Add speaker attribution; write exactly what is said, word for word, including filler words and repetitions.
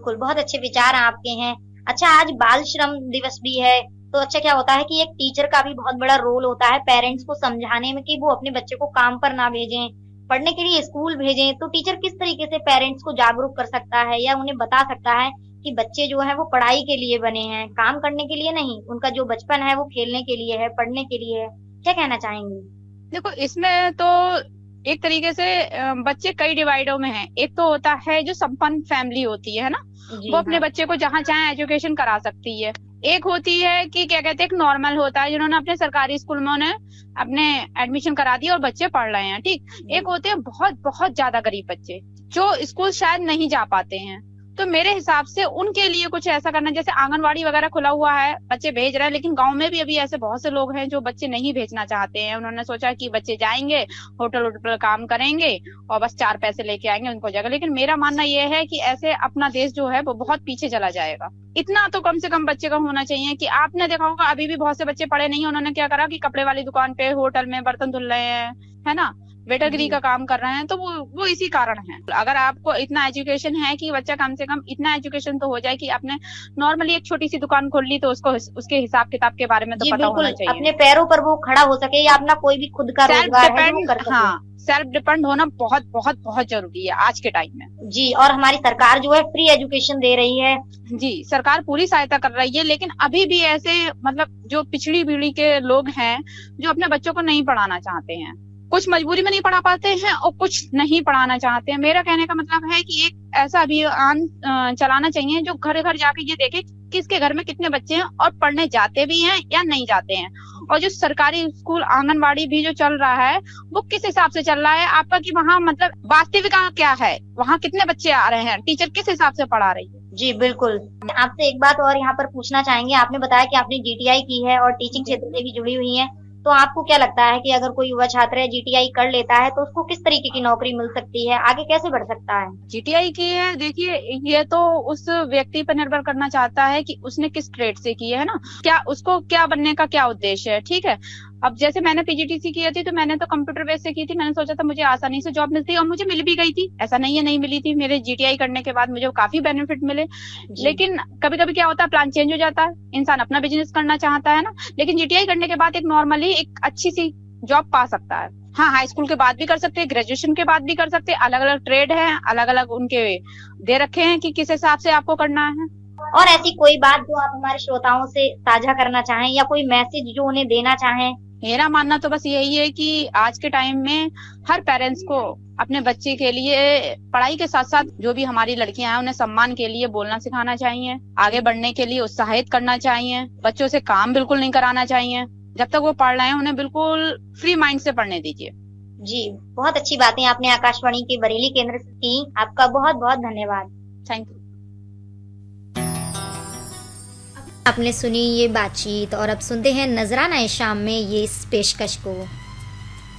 Speaker 1: बिल्कुल, बहुत अच्छे विचार आपके हैं। अच्छा, आज बाल श्रम दिवस भी है, तो अच्छा क्या होता है कि एक टीचर का भी बहुत बड़ा रोल होता है पेरेंट्स को समझाने में कि वो अपने बच्चे को काम पर ना भेजें, पढ़ने के लिए स्कूल भेजें। तो टीचर किस तरीके से पेरेंट्स को जागरूक कर सकता है या उन्हें बता सकता है कि बच्चे जो हैं वो पढ़ाई के लिए बने हैं, काम करने के लिए नहीं। उनका जो बचपन है वो खेलने के लिए है, पढ़ने के लिए है। क्या कहना चाहेंगी?
Speaker 2: देखो, इसमें तो एक तरीके से अ, बच्चे कई डिवाइडों में हैं। एक तो होता है जो संपन्न फैमिली होती है ना, वो
Speaker 1: जी
Speaker 2: अपने
Speaker 1: हाँ।
Speaker 2: बच्चे को जहां चाहे एजुकेशन करा सकती है। एक होती है कि क्या कहते हैं, एक नॉर्मल होता है जिन्होंने अपने सरकारी स्कूल में उन्हें अपने एडमिशन करा दिया और बच्चे पढ़ रहे हैं, ठीक। एक
Speaker 1: जी।
Speaker 2: होते हैं बहुत बहुत ज्यादा गरीब बच्चे जो स्कूल शायद नहीं जा पाते हैं। तो मेरे हिसाब से उनके लिए कुछ ऐसा करना, जैसे आंगनवाड़ी वगैरह खुला हुआ है, बच्चे भेज रहे हैं, लेकिन गांव में भी अभी ऐसे बहुत से लोग हैं जो बच्चे नहीं भेजना चाहते हैं। उन्होंने सोचा कि बच्चे जाएंगे, होटल वोटल पर काम करेंगे और बस चार पैसे लेके आएंगे, उनको जगह। लेकिन मेरा मानना यह है कि ऐसे अपना देश जो है वो बहुत पीछे चला जाएगा। इतना तो कम से कम बच्चे का होना चाहिए कि आपने देखा होगा अभी भी बहुत से बच्चे पढ़े नहीं, उन्होंने क्या करा कि कपड़े वाली दुकान पे, होटल में बर्तन धुल रहे हैं, है ना, वेटरगिरी
Speaker 1: जी।
Speaker 2: का काम कर रहे हैं। तो वो वो इसी कारण है। अगर आपको इतना एजुकेशन है कि बच्चा कम से कम इतना एजुकेशन तो हो जाए कि आपने नॉर्मली एक छोटी सी दुकान खोल ली, तो उसको उसके हिसाब किताब के बारे में तो
Speaker 1: जी
Speaker 2: पता
Speaker 1: बिल्कुल,
Speaker 2: होना चाहिए।
Speaker 1: अपने पैरों पर वो खड़ा हो सके या अपना कोई भी खुद का
Speaker 2: सेल्फ
Speaker 1: रोजगार है जो वो
Speaker 2: डिपेंड,
Speaker 1: कर सके।
Speaker 2: हाँ, सेल्फ डिपेंड होना बहुत बहुत बहुत जरूरी है आज के टाइम में।
Speaker 1: जी, और हमारी सरकार जो है फ्री एजुकेशन दे रही है।
Speaker 2: जी, सरकार पूरी सहायता कर रही है, लेकिन अभी भी ऐसे मतलब जो पिछड़ी पीढ़ी के लोग हैं जो अपने बच्चों को नहीं पढ़ाना चाहते हैं। कुछ मजबूरी में नहीं पढ़ा पाते हैं और कुछ नहीं पढ़ाना चाहते हैं। मेरा कहने का मतलब है कि एक ऐसा अभियान अ, चलाना चाहिए जो घर घर जाके ये देखे किसके घर में कितने बच्चे हैं और पढ़ने जाते भी हैं या नहीं जाते हैं। और जो सरकारी स्कूल आंगनवाड़ी भी जो चल रहा है वो किस हिसाब से चल रहा है आपका, कि वहाँ मतलब वास्तविकता क्या है, वहाँ कितने बच्चे आ रहे हैं, टीचर किस हिसाब से पढ़ा रही है।
Speaker 1: जी बिल्कुल। आपसे एक बात और यहाँ पर पूछना चाहेंगे, आपने बताया कि आपने जी टी आई की है और टीचिंग
Speaker 2: जी।
Speaker 1: क्षेत्र से भी जुड़ी हुई हैं। तो आपको क्या लगता है कि अगर कोई युवा छात्र है जी टी आई कर लेता है तो उसको किस तरीके की नौकरी मिल सकती है, आगे कैसे बढ़ सकता है?
Speaker 2: जी टी आई की है, देखिए ये तो उस व्यक्ति पर निर्भर करना चाहता है कि उसने किस ट्रेड से की है ना, क्या उसको क्या बनने का क्या उद्देश्य है, ठीक है। अब जैसे मैंने पी जी टी सी की थी तो मैंने तो कंप्यूटर बेस से की थी। मैंने सोचा था मुझे आसानी से जॉब मिलती है और मुझे मिल भी गई थी, ऐसा नहीं है नहीं मिली थी। मेरे जी टी आई करने के बाद मुझे काफी बेनिफिट मिले।
Speaker 1: जी।
Speaker 2: लेकिन कभी कभी क्या होता है, प्लान चेंज हो जाता है, इंसान अपना बिजनेस करना चाहता है ना। लेकिन जी टी आई करने के बाद एक नॉर्मली एक अच्छी सी जॉब पा सकता है। हाँ, हाई स्कूल के बाद भी कर सकते हैं, ग्रेजुएशन के बाद भी कर सकते हैं। अलग अलग ट्रेड है, अलग अलग उनके दे रखे हैं कि किस हिसाब से आपको करना है।
Speaker 1: और ऐसी कोई बात जो आप हमारे श्रोताओं से साझा करना चाहें या कोई मैसेज जो उन्हें देना चाहें?
Speaker 2: मेरा मानना तो बस यही है कि आज के टाइम में हर पेरेंट्स को अपने बच्चे के लिए पढ़ाई के साथ साथ जो भी हमारी लड़कियां हैं उन्हें सम्मान के लिए बोलना सिखाना चाहिए, आगे बढ़ने के लिए उत्साहित करना चाहिए। बच्चों से काम बिल्कुल नहीं कराना चाहिए। जब तक वो पढ़ रहे हैं उन्हें बिल्कुल फ्री माइंड से पढ़ने दीजिए।
Speaker 1: जी, बहुत अच्छी बातें आपने आकाशवाणी के बरेली केंद्र से की। आपका बहुत बहुत धन्यवाद।
Speaker 2: Thank you.
Speaker 1: आपने सुनी ये बातचीत और अब सुनते हैं नजराना ए शाम में ये इस पेशकश को।